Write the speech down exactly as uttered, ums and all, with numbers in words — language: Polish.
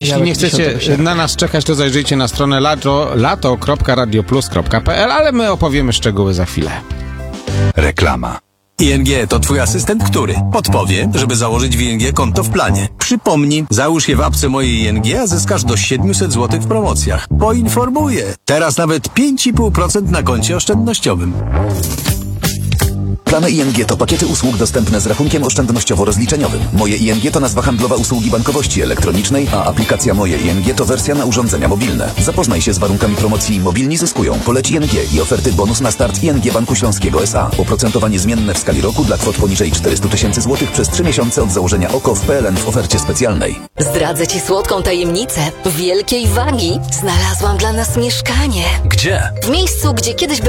jeśli nie chcecie na nas czekać, to zajrzyjcie na stronę lato, lato kropka radio plus kropka p l, ale my opowiemy szczegóły za chwilę. Reklama. I N G to twój asystent, który podpowie, żeby założyć w I N G konto w planie. Przypomni, załóż je w apce mojej I N G, a zyskasz do siedemset złotych w promocjach. Poinformuję. Teraz nawet pięć i pół procent na koncie oszczędnościowym. Plany I N G to pakiety usług dostępne z rachunkiem oszczędnościowo-rozliczeniowym. Moje I N G to nazwa handlowa usługi bankowości elektronicznej, a aplikacja Moje I N G to wersja na urządzenia mobilne. Zapoznaj się z warunkami promocji Mobilni zyskują. Poleć I N G i oferty bonus na start I N G Banku Śląskiego S A. Oprocentowanie zmienne w skali roku dla kwot poniżej czterysta tysięcy złotych przez trzy miesiące od założenia O K O w P L N w ofercie specjalnej. Zdradzę Ci słodką tajemnicę. Wielkiej Wagi znalazłam dla nas mieszkanie. Gdzie? W miejscu, gdzie kiedyś